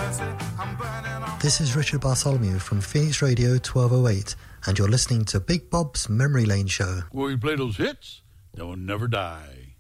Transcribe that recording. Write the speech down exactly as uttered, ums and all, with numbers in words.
This is Richard Bartholomew from Phoenix Radio twelve oh eight, and you're listening to Big Bob's Memory Lane Show, where we play those hits that will never die.